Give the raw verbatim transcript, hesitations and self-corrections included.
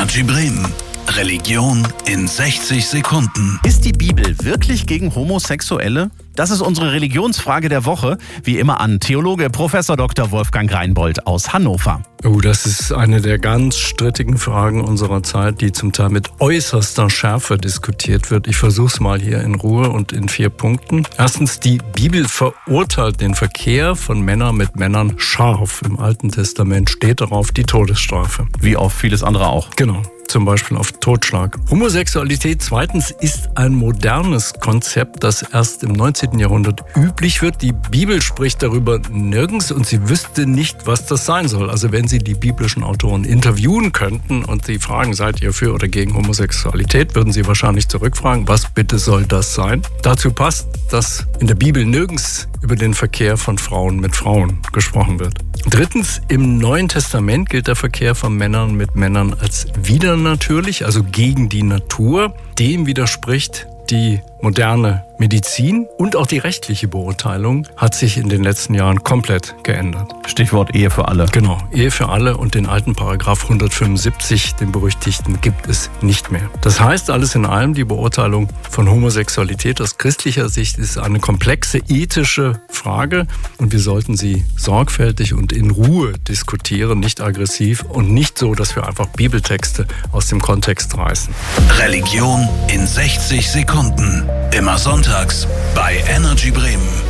Energy Bremen. Religion in sechzig Sekunden. Ist die Bibel wirklich gegen Homosexuelle? Das ist unsere Religionsfrage der Woche. Wie immer an Theologe Professor Doktor Wolfgang Reinbold aus Hannover. Oh, das ist eine der ganz strittigen Fragen unserer Zeit, die zum Teil mit äußerster Schärfe diskutiert wird. Ich versuche es mal hier in Ruhe und in vier Punkten. Erstens, die Bibel verurteilt den Verkehr von Männern mit Männern scharf. Im Alten Testament steht darauf die Todesstrafe. Wie auf vieles andere auch. Genau. Zum Beispiel auf Totschlag. Homosexualität zweitens ist ein modernes Konzept, das erst im neunzehnten Jahrhundert üblich wird. Die Bibel spricht darüber nirgends und sie wüsste nicht, was das sein soll. Also wenn Sie die biblischen Autoren interviewen könnten und Sie fragen, seid ihr für oder gegen Homosexualität, würden Sie wahrscheinlich zurückfragen, was bitte soll das sein? Dazu passt, dass in der Bibel nirgends über den Verkehr von Frauen mit Frauen gesprochen wird. Drittens, im Neuen Testament gilt der Verkehr von Männern mit Männern als widernatürlich, also gegen die Natur. Dem widerspricht die moderne Medizin und auch die rechtliche Beurteilung hat sich in den letzten Jahren komplett geändert. Stichwort Ehe für alle. Genau, Ehe für alle und den alten Paragraph hundertfünfundsiebzig, den berüchtigten, gibt es nicht mehr. Das heißt, alles in allem, die Beurteilung von Homosexualität aus christlicher Sicht ist eine komplexe ethische Frage und wir sollten sie sorgfältig und in Ruhe diskutieren, nicht aggressiv und nicht so, dass wir einfach Bibeltexte aus dem Kontext reißen. Religion in sechzig Sekunden. Immer sonntags bei Energy Bremen.